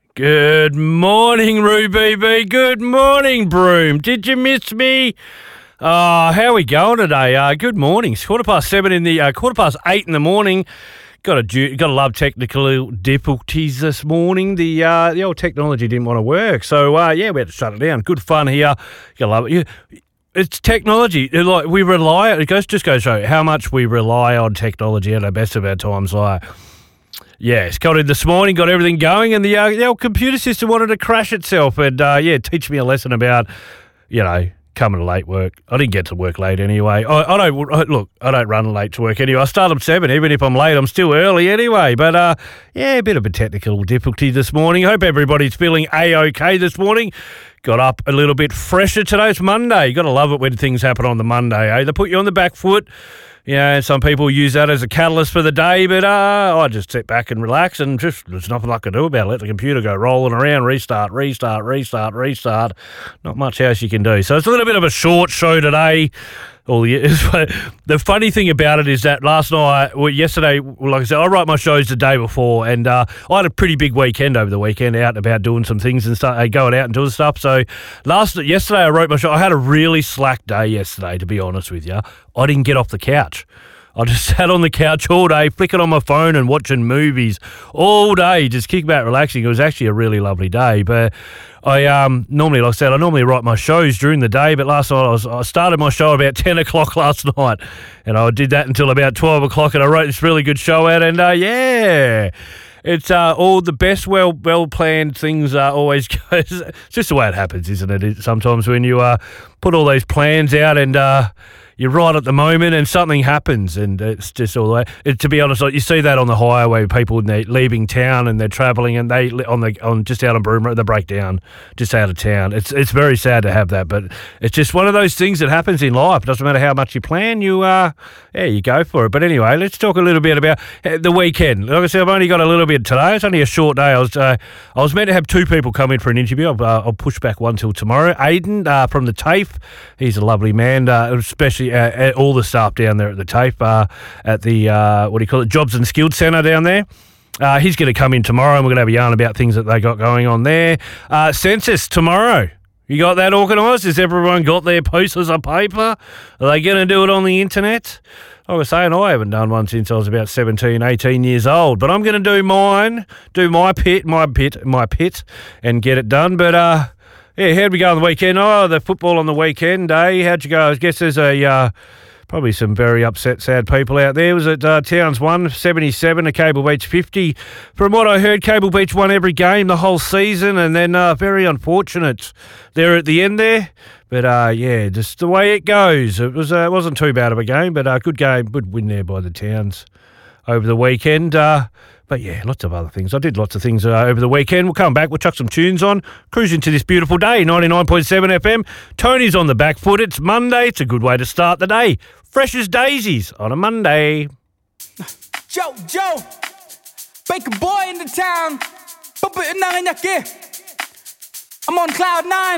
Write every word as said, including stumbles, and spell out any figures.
Good morning, Ruby B. Good morning, Broom. Did you miss me? Uh, how are we going today? Uh, good morning. It's quarter past seven in the, uh, quarter past eight in the morning. Got to got to love technical difficulties this morning. The uh, the old technology didn't want to work, so uh, yeah, we had to shut it down. Good fun here. Got to love it. It's technology. Like we rely. It goes just goes to show how much we rely on technology at the best of our times. Like. Yes, got in this morning, got everything going, and the, uh, the old computer system wanted to crash itself. And, uh, yeah, teach me a lesson about, you know, coming to late work. I didn't get to work late anyway. I, I don't, look, I don't run late to work anyway. I start at seven. Even if I'm late, I'm still early anyway. But, uh, yeah, a bit of a technical difficulty this morning. Hope everybody's feeling A-OK this morning. Got up a little bit fresher today. It's Monday. You got to love it when things happen on the Monday, eh? They put you on the back foot. Yeah, some people use that as a catalyst for the day, but uh, I just sit back and relax and just there's nothing I can do about it. Let the computer go rolling around, restart, restart, restart, restart. Not much else you can do. So it's a little bit of a short show today. All the, the funny thing about it is that last night, well, yesterday, like I said, I write my shows the day before, and uh, I had a pretty big weekend over the weekend, out and about doing some things and stuff, uh, going out and doing stuff. So last yesterday, I wrote my show. I had a really slack day yesterday, to be honest with you. I didn't get off the couch. I just sat on the couch all day, flicking on my phone and watching movies all day, just kicking back, relaxing. It was actually a really lovely day. But I um, normally, like I said, I normally write my shows during the day, but last night I, was, I started my show about ten o'clock last night, and I did that until about twelve o'clock, and I wrote this really good show out, and uh, yeah... It's uh, all the best, well, well-planned things uh, always goes. It's just the way it happens, isn't it? it sometimes when you uh, put all those plans out and uh, you're right at the moment and something happens, and it's just all the way. It, to be honest, like, you see that on the highway, people they're leaving town and they're travelling and they on the on just out on Broome Road, they break down just out of town. It's it's very sad to have that, but it's just one of those things that happens in life. It doesn't matter how much you plan, you uh, yeah, you go for it. But anyway, let's talk a little bit about the weekend. Like I said, I've only got a little bit today. It's only a short day. I was uh, I was meant to have two people come in for an interview. I'll, uh, I'll push back one till tomorrow. Aidan uh, from the TAFE, he's a lovely man, uh, especially uh, all the staff down there at the TAFE, uh, at the uh, what do you call it, Jobs and Skills Centre down there. Uh, he's going to come in tomorrow, and we're going to have a yarn about things that they got going on there. Uh, census tomorrow. You got that organised? Has everyone got their pieces of paper? Are they going to do it on the internet? I was saying I haven't done one since I was about seventeen, eighteen years old, but I'm going to do mine, do my pit, my pit, my pit, and get it done. But, uh, yeah, how'd we go on the weekend? Oh, the football on the weekend, eh? How'd you go? I guess there's a... Uh, Probably some very upset, sad people out there. It was at uh, Towns one, seventy-seven to Cable Beach fifty. From what I heard, Cable Beach won every game the whole season, and then uh, very unfortunate there at the end there. But, uh, yeah, just the way it goes. It, was, uh, it wasn't too bad of a game, but a uh, good game, good win there by the Towns over the weekend. Uh, but, yeah, lots of other things. I did lots of things uh, over the weekend. We'll come back. We'll chuck some tunes on. Cruise into this beautiful day, ninety-nine point seven F M. Tony's on the back foot. It's Monday. It's a good way to start the day. Fresh as daisies on a Monday. Joe, Joe, Baker boy in the town. I'm on cloud nine.